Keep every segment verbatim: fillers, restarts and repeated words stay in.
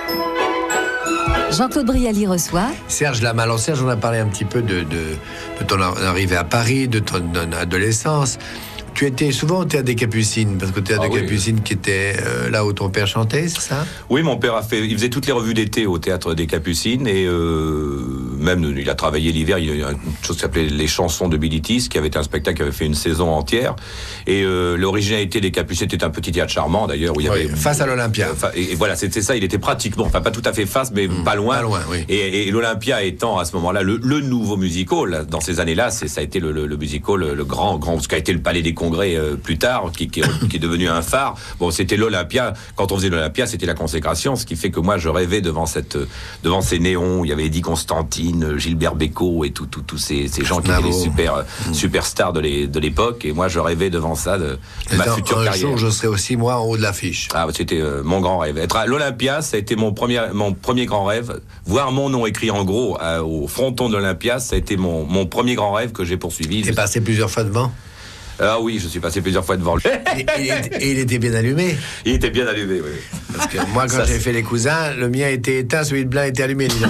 Jean-Claude Brialy reçoit Serge Lama. Alors Serge, on a parlé un petit peu de, de, de ton arrivée à Paris, de ton adolescence. Tu étais souvent au Théâtre des Capucines, parce que le Théâtre ah, des oui. Capucines qui était euh, là où ton père chantait, c'est ça? Oui, mon père a fait, il faisait toutes les revues d'été au Théâtre des Capucines et euh, même il a travaillé l'hiver. Il y a une chose qui s'appelait Les Chansons de Billy Tiss, qui avait été un spectacle qui avait fait une saison entière. Et euh, l'originalité des Capucines était un petit théâtre charmant d'ailleurs où il y avait oui, face à l'Olympia. Euh, et, et voilà, c'était ça. Il était pratiquement, enfin pas tout à fait face, mais mmh, pas loin. Pas loin, oui. Et, et l'Olympia étant à ce moment-là le, le nouveau musical dans ces années-là, c'est ça a été le, le, le musical, le, le grand, grand, ce qui a été le Palais des Congrès euh, plus tard. Qui, qui, est, qui est devenu un phare. Bon, c'était l'Olympia. Quand on faisait l'Olympia, c'était la consécration, ce qui fait que moi, je rêvais devant cette, devant ces néons. Il y avait Eddie Constantine, Gilbert Bécaud et tous tout, tout ces, ces gens qui étaient les super, mmh. superstars de, les, de l'époque. Et moi, je rêvais devant ça de, de ma future un carrière. Un jour, je serai aussi moi en haut de l'affiche. Ah, c'était euh, mon grand rêve. Être à l'Olympia, ça a été mon premier, mon premier grand rêve. Voir mon nom écrit en gros euh, au fronton de l'Olympia, ça a été mon, mon premier grand rêve que j'ai poursuivi. T'es passé plusieurs fois devant? Ah oui, je suis passé plusieurs fois devant lui. Et, et, et il était bien allumé. Il était bien allumé, oui. Parce que moi, quand ça, j'ai c'est... fait Les Cousins, le mien était éteint, celui de Blain était allumé, disons.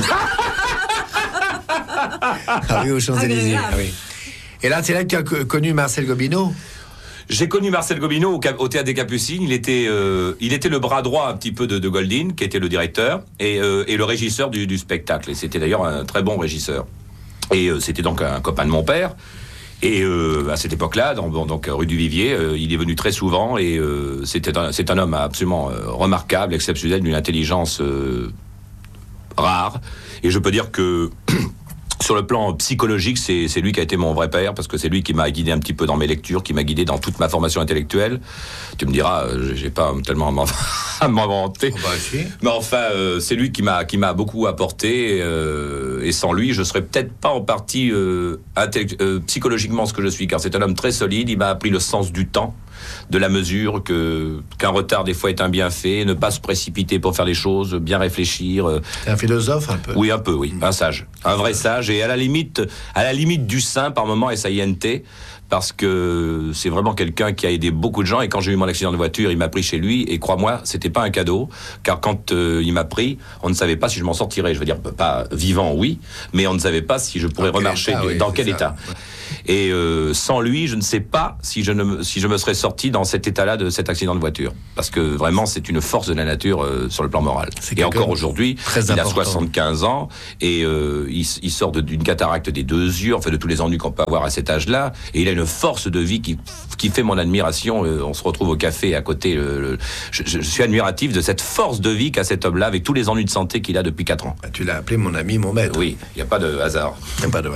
Ah oui, aux Champs-Élysées. Ah oui. Et là, c'est là que tu as connu Marcel Gobineau. J'ai connu Marcel Gobineau au, au Théâtre des Capucines. Il était, euh, il était le bras droit un petit peu de, de Goldin, qui était le directeur, et, euh, et le régisseur du, du spectacle. Et c'était d'ailleurs un très bon régisseur. Et euh, c'était donc un copain de mon père. Et euh, à cette époque-là, dans, donc rue du Vivier, euh, il est venu très souvent et euh, c'était un, c'est un homme absolument euh, remarquable, exceptionnel, d'une intelligence euh, rare. Et je peux dire que sur le plan psychologique, c'est, c'est lui qui a été mon vrai père, parce que c'est lui qui m'a guidé un petit peu dans mes lectures, qui m'a guidé dans toute ma formation intellectuelle. Tu me diras, euh, j'ai pas tellement à m'inventer. Oh bah, si. Mais enfin, euh, c'est lui qui m'a, qui m'a beaucoup apporté, euh, et sans lui, je serais peut-être pas en partie euh, intellect- euh, psychologiquement ce que je suis, car c'est un homme très solide. Il m'a appris le sens du temps, de la mesure, que, qu'un retard des fois est un bienfait, ne pas se précipiter pour faire les choses, bien réfléchir. Euh. C'est un philosophe un peu. Oui, un peu, oui, un sage, un vrai sage, et à la limite, à la limite du saint par moment, S A I N T, parce que c'est vraiment quelqu'un qui a aidé beaucoup de gens. Et quand j'ai eu mon accident de voiture, il m'a pris chez lui, et crois-moi, c'était pas un cadeau, car quand euh, il m'a pris, on ne savait pas si je m'en sortirais. Je veux dire, pas vivant, oui, mais on ne savait pas si je pourrais dans remarcher état, oui, dans quel ça. état. Et euh, sans lui, je ne sais pas si je, ne, si je me serais sorti dans cet état-là de cet accident de voiture. Parce que vraiment, c'est une force de la nature euh, sur le plan moral. C'est et encore aujourd'hui, il important. a soixante-quinze ans, et euh, il, il sort de, d'une cataracte des deux yeux, enfin de tous les ennuis qu'on peut avoir à cet âge-là, et il a une force de vie qui, qui fait mon admiration. Euh, on se retrouve au café à côté. Le, le, je, je suis admiratif de cette force de vie qu'a cet homme-là, avec tous les ennuis de santé qu'il a depuis quatre ans. Tu l'as appelé mon ami, mon maître. Oui, il n'y a pas de hasard. Il n'y a pas de